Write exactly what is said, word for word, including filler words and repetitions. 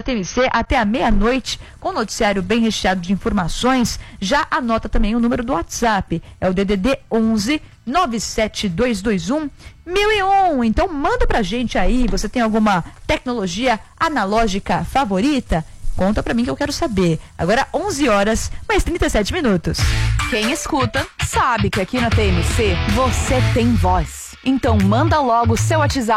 T M C até a meia-noite, com noticiário bem recheado de informações. Já anota também o número do WhatsApp, é o D D D onze nove sete dois dois um mil e um. Então manda pra gente aí, você tem alguma tecnologia analógica favorita? Conta pra mim que eu quero saber. Agora onze horas, mais trinta e sete minutos. Quem escuta, sabe que aqui na T M C você tem voz. Então manda logo o seu WhatsApp